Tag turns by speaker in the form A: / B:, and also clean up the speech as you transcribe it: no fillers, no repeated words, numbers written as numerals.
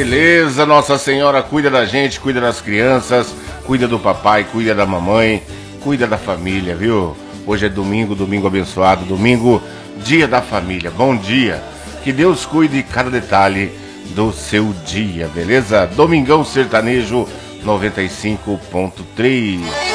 A: Beleza, Nossa Senhora cuida da gente, cuida das crianças, cuida do papai, cuida da mamãe, cuida da família, viu? Hoje é domingo, domingo abençoado, domingo, dia da família. Bom dia, que Deus cuide de cada detalhe do seu dia, beleza? Domingão Sertanejo 95.3.